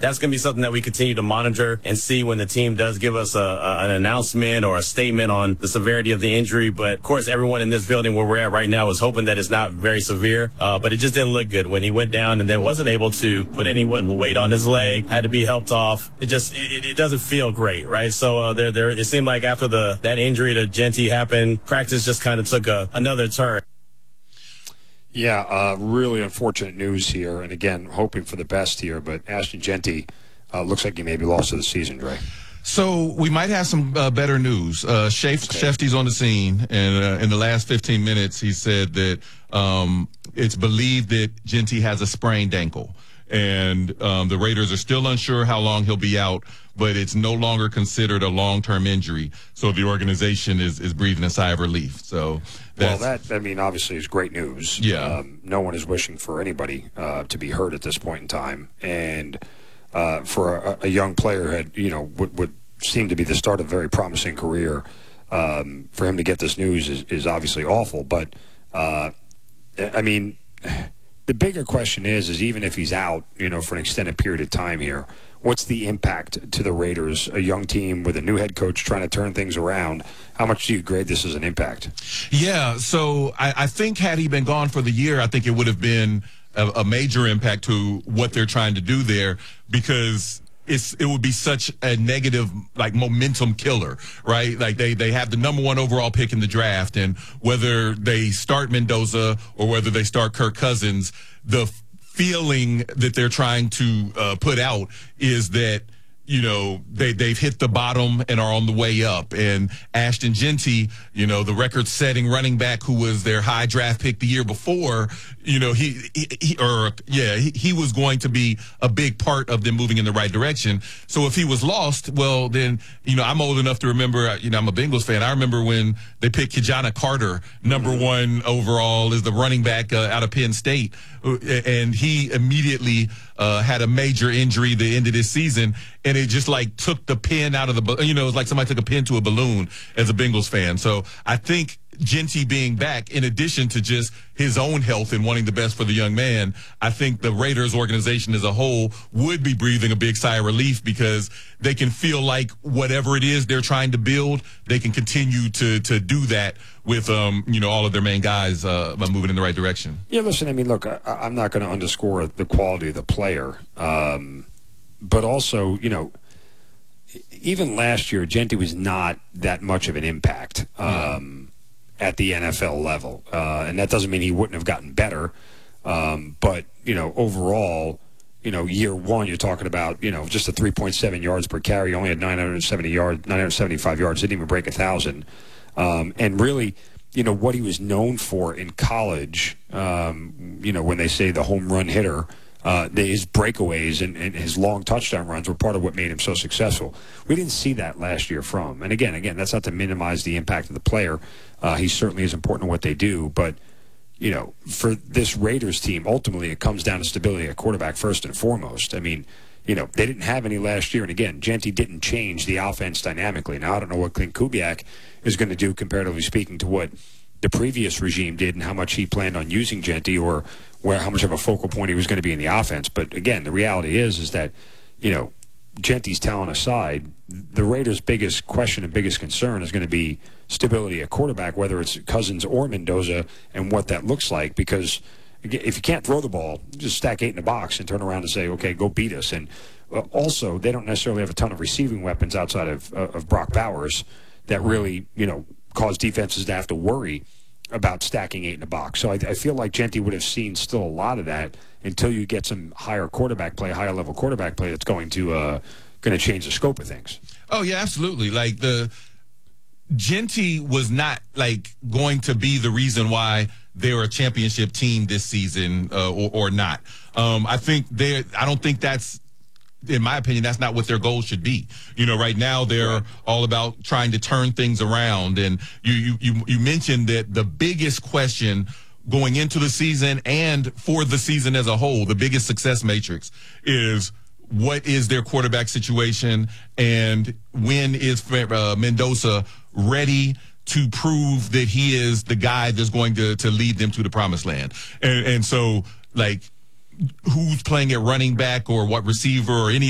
that's going to be something that we continue to monitor and see when the team does give us an announcement or a statement on the severity of the injury. But of course, everyone in this building where we're at right now is hoping that it's not very severe. But it just didn't look good when he went down and then wasn't able to put any weight on his leg, had to be helped off. It doesn't feel great, right? So it seemed like after that injury to Jeanty happened, practice just kind of took another turn. Yeah, really unfortunate news here. And again, hoping for the best here. But Ashton Jeanty looks like he may be lost to the season, Dre. So we might have some better news. Shefty's on the scene, and in the last 15 minutes, he said that it's believed that Jeanty has a sprained ankle. And the Raiders are still unsure how long he'll be out, but it's no longer considered a long-term injury. So the organization is breathing a sigh of relief. So that obviously is great news. Yeah. No one is wishing for anybody to be hurt at this point in time. And for a young player would seem to be the start of a very promising career, for him to get this news is obviously awful. But, the bigger question is even if he's out, for an extended period of time here, what's the impact to the Raiders, a young team with a new head coach trying to turn things around? How much do you grade this as an impact? Yeah, so I think had he been gone for the year, I think it would have been a major impact to what they're trying to do there, because it would be such a negative, momentum killer, right? Like they have the number 1 overall pick in the draft, and whether they start Mendoza or whether they start Kirk Cousins, the feeling that they're trying to put out is that, they've hit the bottom and are on the way up. And Ashton Jeanty, the record-setting running back who was their high draft pick the year before, he was going to be a big part of them moving in the right direction. So if he was lost, well, then, I'm old enough to remember, I'm a Bengals fan. I remember when they picked Kijana Carter, number 1 overall, as the running back out of Penn State. And he immediately had a major injury the end of this season, and it just took the pin out of the, it's like somebody took a pin to a balloon as a Bengals fan. So I think Jeanty being back, in addition to just his own health and wanting the best for the young man, I think the Raiders organization as a whole would be breathing a big sigh of relief, because they can feel like whatever it is they're trying to build, they can continue to do that with, all of their main guys moving in the right direction. Yeah, listen, look, I'm not going to underscore the quality of the player, but also, even last year, Jeanty was not that much of an impact at the NFL level. And that doesn't mean he wouldn't have gotten better. But, overall, year one, you're talking about, just a 3.7 yards per carry, only had 975 yards, didn't even break 1,000. And really, what he was known for in college, when they say the home run hitter, his breakaways and his long touchdown runs were part of what made him so successful. We didn't see that last year from. And again, that's not to minimize the impact of the player. He certainly is important to what they do. But, for this Raiders team, ultimately it comes down to stability at quarterback first and foremost. They didn't have any last year. And again, Jeanty didn't change the offense dynamically. Now, I don't know what Clint Kubiak is going to do, comparatively speaking, to what the previous regime did and how much he planned on using Jeanty, or how much of a focal point he was going to be in the offense. But again, the reality is that, Jeanty's talent aside, the Raiders' biggest question and biggest concern is going to be stability at quarterback, whether it's Cousins or Mendoza, and what that looks like. Because if you can't throw the ball, just stack 8 in the box and turn around and say, okay, go beat us. And also, they don't necessarily have a ton of receiving weapons outside of Brock Bowers that really, cause defenses to have to worry about stacking 8 in the box. So I feel like Jeanty would have seen still a lot of that until you get some higher level quarterback play that's going to change the scope of things. Oh yeah, absolutely. Jeanty was not going to be the reason why they were a championship team this season, or not. I don't think that's, in my opinion, that's not what their goal should be. Right now they're all about trying to turn things around. And you mentioned that the biggest question going into the season and for the season as a whole, the biggest success matrix is, what is their quarterback situation, and when is Mendoza ready to prove that he is the guy that's going to lead them to the promised land. And so, who's playing at running back or what receiver or any